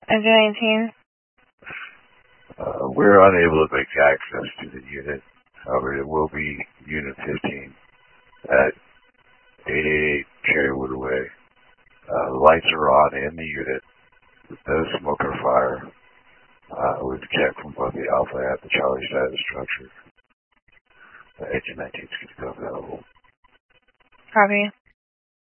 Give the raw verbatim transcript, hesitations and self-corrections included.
Engine nineteen. Uh, we're unable to make access to the unit. However, it will be Unit fifteen at eight eighty-eight Cherrywood Way. Uh, the lights are on in the unit with no smoke or fire. Uh, we've checked from both the Alpha and the Charlie side of the structure. The Engine nineteen is going to go available. Copy.